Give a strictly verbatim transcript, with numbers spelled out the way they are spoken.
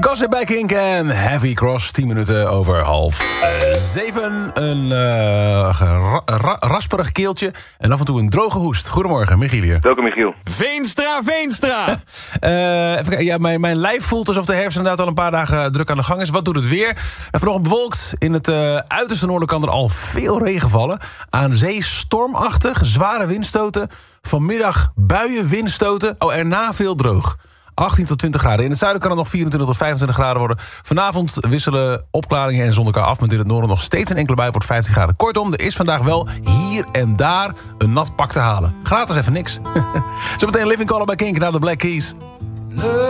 Gossip bij Kink en Heavy Cross. tien minuten over half uh, zeven. Een uh, ra- ra- rasperig keeltje en af en toe een droge hoest. Goedemorgen, Michiel hier. Welkom, Michiel. Veenstra, Veenstra! uh, even kijken, ja, mijn, mijn lijf voelt alsof de herfst inderdaad al een paar dagen druk aan de gang is. Wat doet het weer? Uh, vanochtend bewolkt. In het uh, uiterste noorden kan er al veel regen vallen. Aan zee stormachtig, zware windstoten. Vanmiddag buien, windstoten. Oh, erna veel droog. achttien tot twintig graden. In het zuiden kan het nog vierentwintig tot vijfentwintig graden worden. Vanavond wisselen opklaringen en zon elkaar af... met in het noorden nog steeds een enkele bui wordt vijftien graden. Kortom, er is vandaag wel hier en daar een nat pak te halen. Gratis even niks. Zometeen Living Color bij Kink naar de Black Keys.